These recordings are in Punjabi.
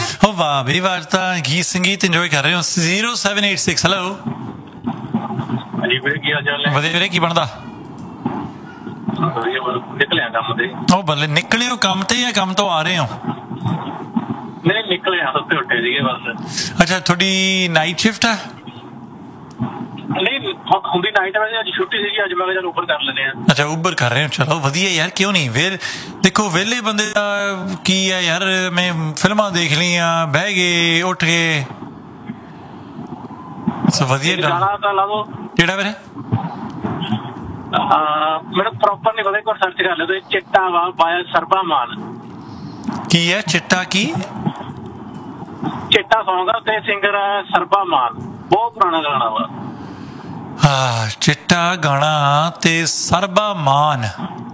Oh वाह मेरी बात ਤਾਂ ਗੀਤ ਸੰਗੀਤ ਇੰਜੋਏ ਕਰ ਰਹੇ ਹੋ 0786 ਹੈਲੋ ਹਾਂਜੀ ਵੀਰੇ ਕੀ ਹਾਲ ਚਾਲ ਹੈ ਵਧੀਆ ਵੀਰੇ ਕੀ ਬਣਦਾ ਨਿਕਲਿਆ ਕੰਮ ਤੇ ਉਹ ਬੱਲੇ ਨਿਕਲੇ ਹੋ ਕੰਮ ਤੇ ਜਾਂ ਕੰਮ ਤੋਂ ਆ ਰਹੇ ਹੋ ਨਹੀਂ ਨਿਕਲਿਆ ਸੁੱਤੇ ਉੱਠੇ ਸੀਗੇ ਬਸ ਅੱਛਾ ਤੁਹਾਡੀ ਨਾਈਟ ਸ਼ਿਫਟ ਹੈ ਨਹੀਂ ਹੁੰਦੀ ਨਾਈਟ ਵਜੇ ਅੱਜ ਛੁੱਟੀ ਸੀਗੀ ਅੱਜ ਮੈਂ ਕਿਹਾ ਚੱਲ ਉੱਪਰ ਕਰ ਲੈਂਦੇ ਆ ਅੱਛਾ ਉਬਰ ਕਰ ਰਹੇ ਹੋ ਚਲੋ ਵਧੀਆ ਯਾਰ ਕਿਉਂ ਨਹੀਂ ਫਿਰ ਦੇਖੋ ਵਿਹਲੇ ਬੰਦੇ ਦਾ ਕੀ ਹੈ ਯਾਰ ਮੈਂ ਫਿਲਮਾਂ ਦੇਖ ਲਈਆਂ ਬਹਿ ਗਏ ਉੱਠ ਗਏ ਸੋ ਵਧੀਆ ਗਾਣਾ ਤਾਂ ਲਾ ਦੋ ਕਿਹੜਾ ਵੀਰੇ ਮੈਨੂੰ ਪ੍ਰੋਪਰ ਨਹੀਂ ਪਤਾ ਇੱਕ ਵਾਰ ਸਰਚ ਕਰ ਲਿਓ ਤੇ ਚਿੱਟਾ ਵਾ ਬਾਇਆ ਸਰਬਾ ਮਾਨ ਕੀ ਹੈ ਚਿੱਟਾ ਕੀ ਚਿੱਟਾ ਸੌਂਗ ਆ ਤੇ ਸਿੰਗਰ ਸਰਬਾ ਮਾਨ ਬਹੁਤ ਪੁਰਾਣਾ ਗਾਣਾ ਵਾ ਹਾਂ ਚਿੱਟਾ ਗਾਣਾ ਤੇ ਸਰਬਾ ਮਾਨ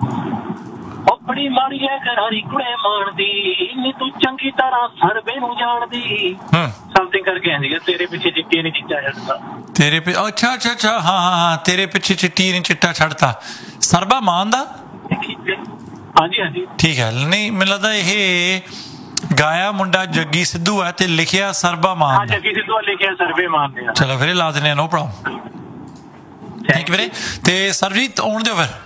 ਉਹ ਬੜੀ ਮਾੜੀ ਹੈ ਘਰਾਰੀ ਕੁੜੇ ਮਾਨ ਦੀ ਨੀ ਤੂੰ ਚੰਗੀ ਤਰ੍ਹਾਂ ਸਰਬੇ ਨੂੰ ਜਾਣਦੀ ਸਮਥਿੰਗ ਕਰਕੇ ਆਂਦੀ ਹੈ ਤੇਰੇ ਪਿੱਛੇ ਚਿੱਟੀ ਨਹੀਂ ਚਿੱਟਾ ਛੱਡਦਾ ਤੇਰੇ ਪੇ ਅੱਛਾ ਅੱਛਾ ਅੱਛਾ ਹਾਂ ਤੇਰੇ ਪਿੱਛੇ ਚਿੱਟੀ ਨਹੀਂ ਚਿੱਟਾ ਛੱਡਤਾ ਸਰਬਾ ਮਾਨ ਦਾ ਹਾਂਜੀ ਹਾਂਜੀ ਠੀਕ ਹੈ ਨਹੀਂ ਮੈਨੂੰ ਲੱਗਦਾ ਇਹ ਗਾਇਆ ਮੁੰਡਾ ਜੱਗੀ ਸਿੱਧੂ ਹੈ ਤੇ ਲਿਖਿਆ ਸਰਬਾ ਮਾਨ ਹਾਂ ਜੱਗੀ ਸਿੱਧੂ ਲਿਖਿਆ ਸਰਬੇ ਮਾਨ ਨੇ ਚਲੋ ਫਿਰ ਲਾ ਦਿੰਦੇ ਨੋ ਪ੍ਰੋਬਲਮ ਥੈਂਕ ਯੂ ਵੀਰੇ ਤੇ ਸਰਜੀਤ ਆਉਣ ਦਿਓ ਫਿਰ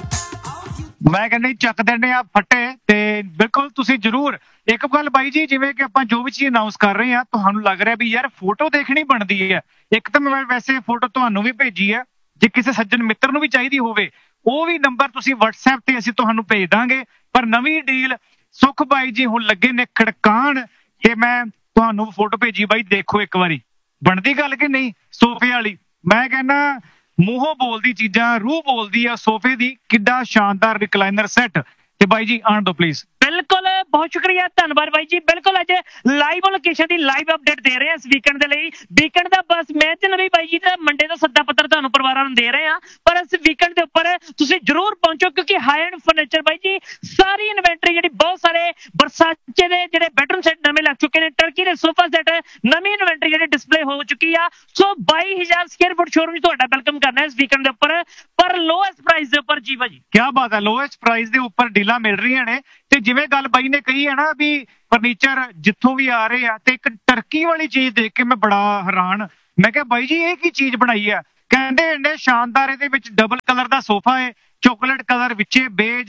ਮੈਂ ਕਹਿੰਦਾ ਚੱਕ ਦਿੰਦੇ ਆ ਫੱਟੇ ਤੇ ਬਿਲਕੁਲ ਤੁਸੀਂ ਜ਼ਰੂਰ ਇੱਕ ਗੱਲ ਬਾਈ ਜੀ ਜਿਵੇਂ ਕਿ ਆਪਾਂ ਜੋ ਵੀ ਚੀਜ਼ ਅਨਾਉਂਸ ਕਰ ਰਹੇ ਆ ਤੁਹਾਨੂੰ ਲੱਗ ਰਿਹਾ ਵੀ ਯਾਰ ਫੋਟੋ ਦੇਖਣੀ ਬਣਦੀ ਹੈ ਇੱਕ ਤਾਂ ਮੈਂ ਵੈਸੇ ਫੋਟੋ ਤੁਹਾਨੂੰ ਵੀ ਭੇਜੀ ਹੈ ਜੇ ਕਿਸੇ ਸੱਜਣ ਮਿੱਤਰ ਨੂੰ ਵੀ ਚਾਹੀਦੀ ਹੋਵੇ ਉਹ ਵੀ ਨੰਬਰ ਤੁਸੀਂ WhatsApp ਤੇ ਅਸੀਂ ਤੁਹਾਨੂੰ ਭੇਜ ਦਾਂਗੇ ਪਰ ਨਵੀਂ ਡੀਲ ਸੁਖ ਬਾਈ ਜੀ ਹੁਣ ਲੱਗੇ ਨੇ ਖੜਕਾਣ ਕਿ ਮੈਂ ਤੁਹਾਨੂੰ ਫੋਟੋ ਭੇਜੀ ਬਾਈ ਦੇਖੋ ਇੱਕ ਵਾਰੀ ਬਣਦੀ ਗੱਲ ਕਿ ਨਹੀਂ ਸੋਫੇ ਵਾਲੀ ਮੈਂ ਕਹਿੰਦਾ ਮੂੰਹੋਂ ਬੋਲਦੀ ਚੀਜ਼ਾਂ ਰੂਹ ਬੋਲਦੀ ਆ ਸੋਫੇ ਦੀ ਕਿੱਡਾ ਸ਼ਾਨਦਾਰ ਰਿਕਲਾਈਨਰ ਸੈੱਟ ਤੇ ਬਾਈ ਜੀ ਆਣ ਦੋ ਪਲੀਜ਼ ਬਿਲਕੁਲ ਬਹੁਤ ਸ਼ੁਕਰੀਆ ਧੰਨਵਾਦ ਬਾਈ ਜੀ ਬਿਲਕੁਲ ਅੱਜ ਲਾਈਵ ਲੋਕੇਸ਼ਨ ਦੀ ਲਾਈਵ ਅਪਡੇਟ ਦੇ ਰਹੇ ਹਾਂ ਇਸ ਵੀਕਐਂਡ ਦੇ ਲਈ ਵੀਕਐਂਡ ਦਾ ਬਸ ਮੈਂ ਤੇ ਨਵੀਂ ਬਾਈ ਜੀ ਦਾ ਮੰਡੇ ਦਾ ਸੱਦਾ ਪੱਤਰ ਤੁਹਾਨੂੰ ਪਰਿਵਾਰਾਂ ਨੂੰ ਦੇ ਰਹੇ ਹਾਂ ਪਰ ਇਸ ਵੀਕਐਂਡ ਦੇ ਉੱਪਰ ਤੁਸੀਂ ਜ਼ਰੂਰ ਪਹੁੰਚੋ ਕਿਉਂਕਿ ਹਾਈ ਐਂਡ ਫਰਨੀਚਰ ਬਾਈ ਜੀ ਸਾਰੀ ਇਨਵੈਂਟਰੀ ਜਿਹੜੀ ਬਹੁਤ ਸਾਰੇ ਬਰਸਾਚੇ ਦੇ ਜਿਹੜੇ ਬੈਡਰੂਮ ਸੈੱਟ ਨਵੇਂ ਲੱਗ ਚੁੱਕੇ ਨੇ ਟਰਕੀ ਦੇ ਸੋਫਾ ਸੈੱਟ ਨਵੀਂ ਇਨਵੈਂਟਰੀ ਜਿਹੜੀ ਡਿਸਪਲੇ ਹੋ ਚੁੱਕੀ ਆ ਸੋ 22000 ਸਕੁਅਰ ਫੁੱਟ ਸ਼ੋਰੂਮ ਤੁਹਾਡਾ ਵੈਲਕਮ ਕਰਨਾ ਇਸ ਵੀਕਐਂਡ ਦੇ ਉੱਪਰ ਪਰ ਲੋਐਸਟ ਪ੍ਰਾਈਸ ਦੇ ਉੱਪਰ ਜੀ ਭਾਜੀ ਕੀ ਬਾਤ ਹੈ ਲੋਐਸਟ ਪ੍ਰਾਈਸ ਦੇ ਉੱਪਰ ਡੀਲਾਂ ਮਿਲ ਰਹੀਆਂ ਨੇ ਤੇ ਜਿਵੇਂ ਗੱਲ ਬਾਈ ਨੇ ਕਹੀ ਹੈ ਨਾ ਵੀ ਫਰਨੀਚਰ ਜਿੱਥੋਂ ਵੀ ਆ ਰਹੇ ਆ ਤੇ ਇੱਕ ਟਰਕੀ ਵਾਲੀ ਚੀਜ਼ ਦੇਖ ਕੇ ਮੈਂ ਬੜਾ ਹੈਰਾਨ ਮੈਂ ਕਿਹਾ ਬਾਈ ਜੀ ਇਹ ਕੀ ਚੀਜ਼ ਬਣਾਈ ਆ ਕਹਿੰਦੇ ਇੰਨੇ ਸ਼ਾਨਦਾਰ ਇਹਦੇ ਵਿੱਚ ਡਬਲ ਕਲਰ ਦਾ ਸੋਫਾ ਹੈ ਚਾਕਲੇਟ ਕਲਰ ਵਿੱਚੇ ਬੇਜ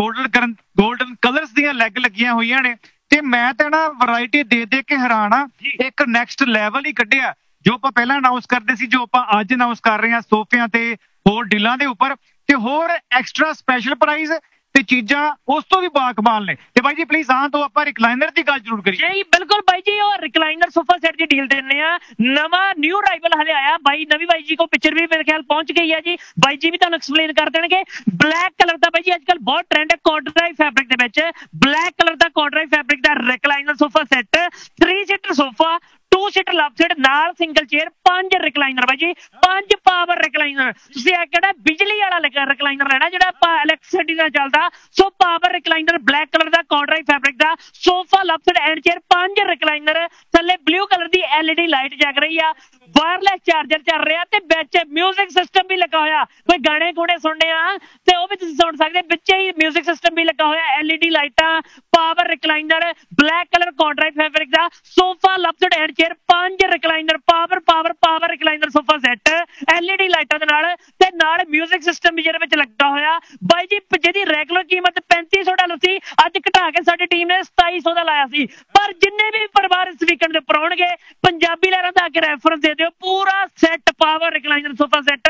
ਗੋਲਡਨ ਕਲਰਸ ਦੀਆਂ ਲੈਗ ਲੱਗੀਆਂ ਹੋਈਆਂ ਨੇ ਤੇ ਮੈਂ ਤਾਂ ਨਾ ਵੈਰਾਈਟੀ ਦੇ ਕੇ ਹੈਰਾਨ ਆ ਇੱਕ ਨੈਕਸਟ ਲੈਵਲ ਹੀ ਕੱਢਿਆ ਜੋ ਆਪਾਂ ਪਹਿਲਾਂ ਅਨਾਉਂਸ ਕਰਦੇ ਸੀ ਜੋ ਆਪਾਂ ਅੱਜ ਅਨਾਉਂਸ ਕਰ ਰਹੇ ਹਾਂ ਸੋਫਿਆਂ ਤੇ ਹੋਰ ਡੀਲਾਂ ਦੇ ਉੱਪਰ ਤੇ ਹੋਰ ਐਕਸਟਰਾ ਸਪੈਸ਼ਲ ਪ੍ਰਾਈਸ ਤੇ ਚੀਜ਼ਾਂ ਉਸ ਤੋਂ ਵੀ ਬਾਕਮਾਲ ਨੇ ਤੇ ਬਾਈ ਜੀ ਪਲੀਜ਼ ਆਹ ਤੋਂ ਆਪਾਂ ਰਿਕਲਾਈਨਰ ਦੀ ਗੱਲ ਜ਼ਰੂਰ ਕਰੀਏ ਜੀ ਬਿਲਕੁਲ ਬਾਈ ਜੀ ਉਹ ਰਿਕਲਾਈਨਰ ਸੋਫਾ ਸੈੱਟ ਦੀ ਡੀਲ ਦਿੰਨੇ ਆ ਨਵਾਂ ਨਿਊ ਅਰਾਈਵਲ ਹਲੇ ਆਇਆ ਬਾਈ ਨਵੀਂ ਬਾਈ ਜੀ ਕੋ ਪਿਕਚਰ ਵੀ ਮੇਰੇ ਖਿਆਲ ਪਹੁੰਚ ਗਈ ਹੈ ਜੀ ਬਾਈ ਜੀ ਵੀ ਤੁਹਾਨੂੰ ਐਕਸਪਲੇਨ ਕਰ ਦੇਣਗੇ ਬਲੈਕ ਕਲਰ ਦਾ ਬਾਈ ਜੀ ਅੱਜ ਕੱਲ ਬਹੁਤ ਟ੍ਰੈਂਡ ਹੈ ਕਾਟਰਾਈ ਫੈਬਰਿਕ ਦੇ ਵਿੱਚ ਬਲੈਕ ਕਲਰ ਦਾ ਕਾਟਰਾਈ ਫੈਬਰਿਕ ਦਾ recliner sofa set 3 seater sofa 2 seater left side ਨਾਲ ਸਿੰਗਲ ਚੇਅਰ 5 ਰਿਕਲਾਈਨਰ ਬਾਈ ਜੀ 5 ਪਾਵਰ ਰਿਕਲਾਈਨਰ ਤੁਸੀਂ ਇਹ ਕਿਹੜਾ ਬਿਜਲੀ ਵਾਲਾ ਰਿਕਲਾਈਨਰ ਲੈਣਾ ਜਿਹੜਾ ਇਲੈਕਟ੍ਰਿਸਿਟੀ ਨਾਲ ਚੱਲਦਾ ਸੋ power recliner black colour the ਕਾਟਰਾਈ fabric the sofa left side and chair 5 recliner ਥੱਲੇ ਬਲੂ ਕਲਰ ਦੀ LED ਲਾਈਟ ਜਗ ਰਹੀ ਆ ਵਾਇਰਲੈਸ ਚਾਰਜਰ ਚੱਲ ਰਿਹਾ ਤੇ ਵਿੱਚ 뮤직 ਸਿਸਟਮ ਵੀ ਲੱਗਾ ਹੋਇਆ ਕੋਈ ਗਾਣੇ ਗੂਣੇ ਸੁਣਨੇ ਆ ਤੇ ਉਹ ਵੀ ਤੁਸੀਂ ਸੁਣ ਸਕਦੇ ਵਿੱਚੇ ਹੀ 뮤직 ਸਿਸਟਮ ਵੀ ਲੱਗਾ ਹੋਇਆ LED ਲਾਈਟਾਂ power recliner black colour ਕਾਟਰਾਈ fabric the sofa left side and chair 5 recliner power recliner sofa set LED ਲਾਈਟਾਂ ਦੇ ਨਾਲ ਤੇ ਨਾਲ 뮤직 ਸਿਸਟਮ ਵੀ ਜਿਹਦੇ ਵਿੱਚ ਲੱਗਾ ਹੋਇਆ ਬਾਈ ਜੀ ਜਿਹਦੀ ਰੈਗੂਲਰ ਕੀਮਤ $3500 ਸੀ ਅੱਜ ਘਟਾ ਕੇ ਸਾਡੀ ਟੀਮ ਨੇ $2700 ਦਾ ਲਾਇਆ ਸੀ ਪਰ ਜਿੰਨੇ ਵੀ ਪਰਿਵਾਰ ਇਸ ਵੀਕਐਂਡ ਦੇ ਉੱਪਰ ਆਉਣਗੇ ਪੰਜਾਬੀ ਲਹਿਰਾਂ ਦਾ ਅੱਗੇ ਰੈਫਰੈਂਸ ਦੇ ਦਿਓ ਪੂਰਾ set power recliner sofa set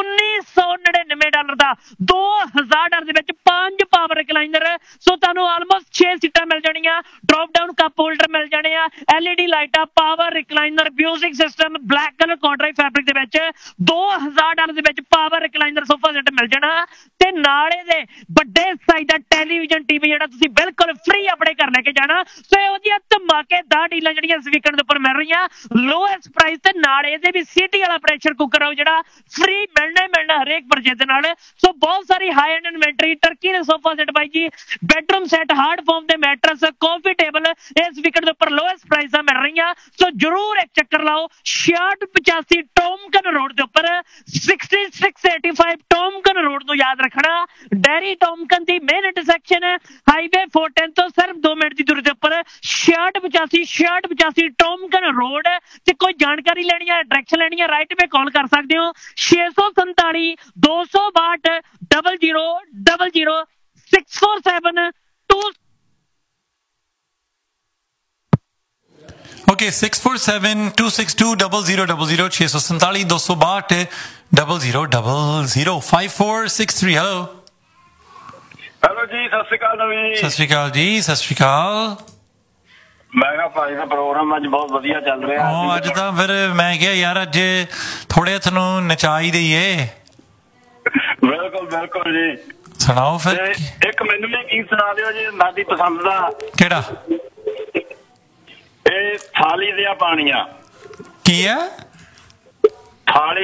$1999 ਦਾ $2000 ਦੇ ਵਿੱਚ 5 ਪਾਵਰ ਰਿਕਲਾਈਨਰ ਸੋ ਤੁਹਾਨੂੰ ਆਲਮੋਸਟ 6 ਸੀਟਾਂ ਮਿਲ ਜਾਣੀਆਂ ਡ੍ਰੌਪ ਡਾਊਨ ਕੱਪ ਹੋਲਡਰ ਮਿਲ ਜਾਣੇ ਆ LED ਲਾਈਟਾਂ power recliner 뮤직 system black colour ਕਾਟਰਾਈ fabric ਦੇ ਵਿੱਚ $2000 ਦੇ ਵਿੱਚ ਪਾਵਰ ਰਿਕਲਾਈਨਰ ਸੋਫਾ ਸੈੱਟ ਮਿਲ ਜਾਣਾ ਤੇ ਨਾਲ ਇਹਦੇ ਵੱਡੇ ਸਾਈਜ਼ ਦਾ ਟੈਲੀਵਿਜ਼ਨ ਟੀਵੀ ਜਿਹੜਾ ਤੁਸੀਂ ਬਿਲਕੁਲ ਫ੍ਰੀ ਆਪਣੇ ਘਰ ਲੈ ਕੇ ਜਾਣਾ ਸੋ ਇਹੋ ਜਿਹੀਆਂ ਧਮਾਕੇਦਾਰ ਡੀਲਾਂ ਜਿਹੜੀਆਂ ਇਸ ਵੀਕਐਂਡ ਦੇ ਉੱਪਰ ਮਿਲ ਰਹੀਆਂ ਲੋਐਸਟ ਪ੍ਰਾਈਸ ਤੇ ਨਾਲ ਇਹਦੇ ਵੀ ਸਿਟੀ ਵਾਲਾ ਪ੍ਰੈਸ਼ਰ ਕੁੱਕਰ ਆ ਜਿਹੜਾ ਫ੍ਰੀ ਮਿਲਣਾ ਹਰੇਕ ਪਰਚੇਜ਼ ਦੇ ਨਾਲ ਸੋ ਬਹੁਤ ਸਾਰੀ ਹਾਈ ਐਂਡ ਇਨਵੈਂਟਰੀ ਟਰਕੀ ਦੇ ਸੋਫਾ ਸੈੱਟ ਬਾਈ ਜੀ ਬੈਡਰੂਮ ਸੈੱਟ ਹਾਰਡ ਫੋਮ ਦੇ ਮੈਟਰਸ ਕਾਫੀ ਟੇਬਲ ਇਸ ਵੀਕਐਂਡ ਦੇ ਉੱਪਰ ਲੋਐਸਟ ਪ੍ਰਾਈਸ ਪ੍ਰਾਈਜ਼ਾਂ ਮਿਲ ਰਹੀਆਂ ਸੋ ਜਰੂਰ ਇੱਕ ਚੱਕਰ ਲਾਓ 6685 ਟੋਮਕਨ ਰੋਡ ਦੇ ਉੱਪਰ 6685 ਟੋਮਕਨ ਰੋਡ ਨੂੰ ਯਾਦ ਰੱਖਣਾ ਡੈਰੀ ਟੋਮਕਨ ਦੀ ਮੇਨ ਇੰਟਰਸੈਕਸ਼ਨ ਹੈ ਹਾਈਵੇ 410 ਤੋਂ ਸਿਰਫ 2 ਮਿੰਟ ਦੀ ਦੂਰੀ ਦੇ ਉੱਪਰ 6685 ਟੋਮਕਨ ਰੋਡ ਤੇ ਕੋਈ ਜਾਣਕਾਰੀ ਲੈਣੀ ਹੈ ਡਾਇਰੈਕਸ਼ਨ ਲੈਣੀ ਹੈ ਰਾਈਟ ਵੇ ਕਾਲ ਕਰ ਸਕਦੇ ਹੋ 647 262 0000 647 2 Okay, 647-262-0000 647 262 0000 5463 hello ਹੈਲੋ ਜੀ ਸਤਿ ਸ਼੍ਰੀ ਅਕਾਲ ਨਵੀਂ ਸਤਿ ਸ਼੍ਰੀ ਅਕਾਲ ਜੀ ਸਤਿ ਸ਼੍ਰੀ ਅਕਾਲ ਮੈਂ ਕਿਹਾ ਭਾਈ ਦਾ ਪ੍ਰੋਗਰਾਮ ਅੱਜ ਬਹੁਤ ਵਧੀਆ ਚੱਲ ਰਿਹਾ ਅੱਜ ਤਾਂ ਫਿਰ ਮੈਂ ਕਿਹਾ ਯਾਰ ਅੱਜ ਥੋੜੇ ਤੁਹਾਨੂੰ ਨਚਾ ਹੀ ਦਈਏ ਬਿਲਕੁਲ ਬਿਲਕੁਲ ਜੀ ਸੁਣਾਓ ਫਿਰ ਇੱਕ ਮੈਨੂੰ ਵੀ ਗੀਤ ਸੁਣਾ ਦਿਓ ਜੀ ਨਾਦੀ ਪਸੰਦ ਦਾ ਕਿਹੜਾ ਇਹ ਥਾਲੀ ਦੀਆਂ ਪਾਣੀਆਂ ਕੀ ਹੈ ਥਾਲੀ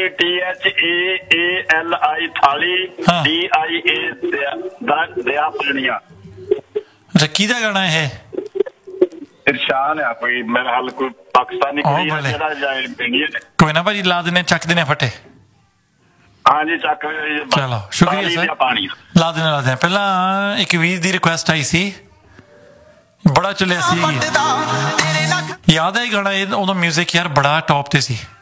THAALI ਥਾਲੀ DIA ਦਿਆ ਪਾਣੀਆਂ ਅੱਛਾ ਕਿਹਦਾ ਗਾਣਾ ਇਹ ਇਰਸ਼ਾਨ ਆ ਕੋਈ ਮੇਰਾ ਹਾਲ ਕੋਈ ਪਾਕਿਸਤਾਨੀ ਕੁੜੀ ਜਿਹੜਾ ਇੰਡੀਅਨ ਕੋਈ ਨਾ ਭਾਜੀ ਲਾ ਦਿੰਨੇ ਚੱਕ ਦਿੰਨੇ ਫਟੇ ਹਾਂਜੀ ਚੱਕ ਚਲੋ ਸ਼ੁਕਰੀਆ ਸਰ ਲਾ ਦਿੰਨੇ ਪਹਿਲਾਂ ਇੱਕ ਵੀਰ ਦੀ ਰਿਕੁਐਸਟ ਆਈ ਸੀ ਬੜਾ ਚੱਲਿਆ ਸੀ ਯਾਦ ਹੈ ਗਾਣਾ ਉਦੋਂ ਮਿਊਜ਼ਿਕ ਯਾਰ ਬੜਾ ਟੌਪ ਤੇ ਸੀ